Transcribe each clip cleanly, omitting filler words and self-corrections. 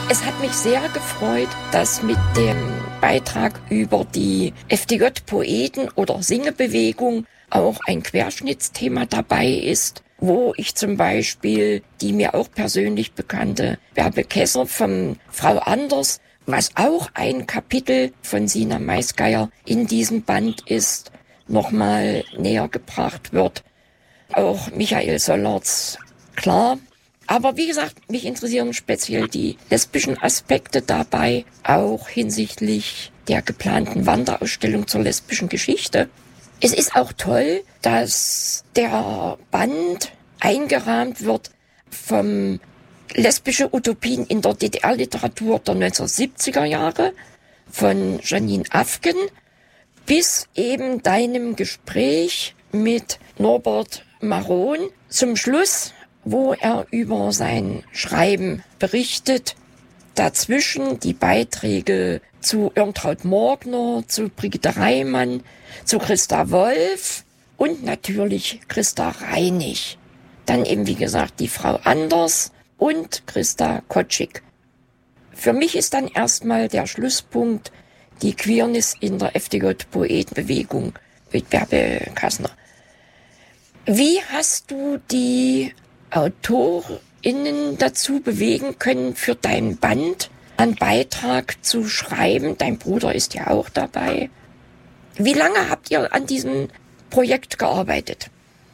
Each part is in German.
Es hat mich sehr gefreut, dass mit dem Beitrag über die FDJ-Poeten- oder Singebewegung auch ein Querschnittsthema dabei ist, wo ich zum Beispiel die mir auch persönlich bekannte Bärbe Kesser von Frau Anders, was auch ein Kapitel von Sina Maisgeier in diesem Band ist, nochmal näher gebracht wird. Auch Michael Sollerts, klar. Aber wie gesagt, mich interessieren speziell die lesbischen Aspekte dabei, auch hinsichtlich der geplanten Wanderausstellung zur lesbischen Geschichte. Es ist auch toll, dass der Band eingerahmt wird vom lesbische Utopien in der DDR-Literatur der 1970er Jahre von Janine Afgen bis eben deinem Gespräch mit Norbert Maron zum Schluss, wo er über sein Schreiben berichtet. Dazwischen die Beiträge zu Irmtraud Morgner, zu Brigitte Reimann, zu Christa Wolf und natürlich Christa Reinig. Dann eben, wie gesagt, die Frau Anders und Christa Kotschik. Für mich ist dann erstmal der Schlusspunkt die Queerness in der FDJ-Poetenbewegung mit Bärbe Kassner. Wie hast du die AutorInnen dazu bewegen können, für dein Band einen Beitrag zu schreiben? Dein Bruder ist ja auch dabei. Wie lange habt ihr an diesem Projekt gearbeitet?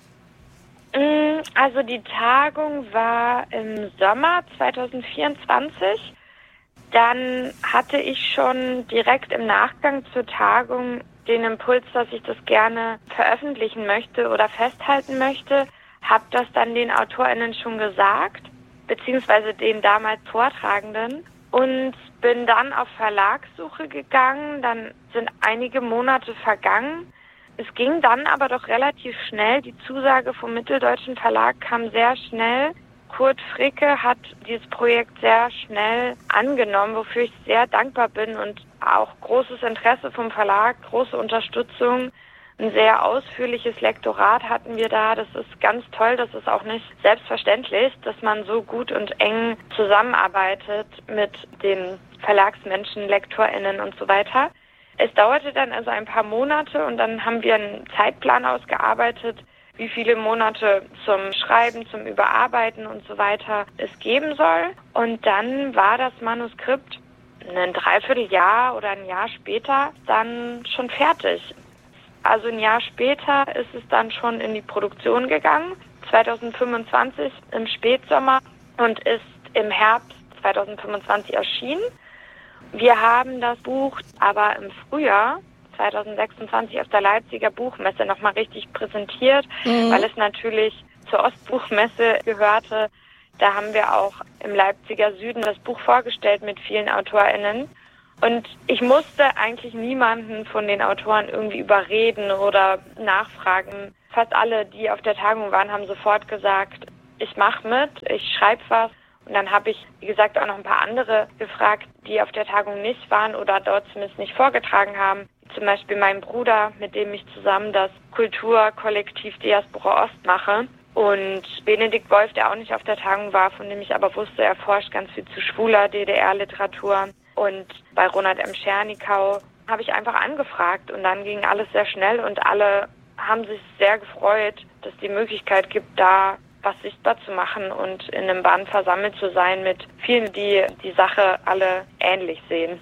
Also die Tagung war im Sommer 2024. Dann hatte ich schon direkt im Nachgang zur Tagung den Impuls, dass ich das gerne veröffentlichen möchte oder festhalten möchte. Habe das dann den AutorInnen schon gesagt, beziehungsweise den damals Vortragenden, und bin dann auf Verlagssuche gegangen. Dann sind einige Monate vergangen. Es ging dann aber doch relativ schnell. Die Zusage vom Mitteldeutschen Verlag kam sehr schnell. Kurt Fricke hat dieses Projekt sehr schnell angenommen, wofür ich sehr dankbar bin, und auch großes Interesse vom Verlag, große Unterstützung. Ein sehr ausführliches Lektorat hatten wir da. Das ist ganz toll. Das ist auch nicht selbstverständlich, dass man so gut und eng zusammenarbeitet mit den Verlagsmenschen, LektorInnen und so weiter. Es dauerte dann also ein paar Monate, und dann haben wir einen Zeitplan ausgearbeitet, wie viele Monate zum Schreiben, zum Überarbeiten und so weiter es geben soll. Und dann war das Manuskript ein Dreivierteljahr oder ein Jahr später dann schon fertig. Also ein Jahr später ist es dann schon in die Produktion gegangen, 2025 im Spätsommer, und ist im Herbst 2025 erschienen. Wir haben das Buch aber im Frühjahr 2026 auf der Leipziger Buchmesse nochmal richtig präsentiert, weil es natürlich zur Ostbuchmesse gehörte. Da haben wir auch im Leipziger Süden das Buch vorgestellt mit vielen AutorInnen. Und ich musste eigentlich niemanden von den Autoren irgendwie überreden oder nachfragen. Fast alle, die auf der Tagung waren, haben sofort gesagt, ich mache mit, ich schreibe was. Und dann habe ich, wie gesagt, auch noch ein paar andere gefragt, die auf der Tagung nicht waren oder dort zumindest nicht vorgetragen haben. Zum Beispiel mein Bruder, mit dem ich zusammen das Kulturkollektiv Diaspora Ost mache. Und Benedikt Wolf, der auch nicht auf der Tagung war, von dem ich aber wusste, er forscht ganz viel zu schwuler DDR-Literatur. Und bei Ronald M. Schernikau habe ich einfach angefragt, und dann ging alles sehr schnell, und alle haben sich sehr gefreut, dass es die Möglichkeit gibt, da was sichtbar zu machen und in einem Band versammelt zu sein mit vielen, die die Sache alle ähnlich sehen.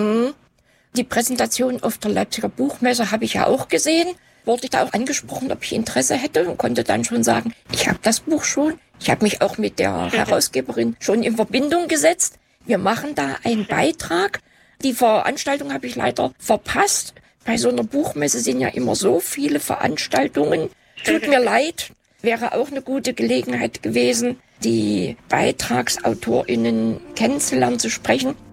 Die Präsentation auf der Leipziger Buchmesse habe ich ja auch gesehen. Wurde ich da auch angesprochen, ob ich Interesse hätte, und konnte dann schon sagen, ich habe das Buch schon. Ich habe mich auch mit der Herausgeberin schon in Verbindung gesetzt. Wir machen da einen Beitrag. Die Veranstaltung habe ich leider verpasst. Bei so einer Buchmesse sind ja immer so viele Veranstaltungen. Tut mir leid, wäre auch eine gute Gelegenheit gewesen, die BeitragsautorInnen kennenzulernen, zu sprechen.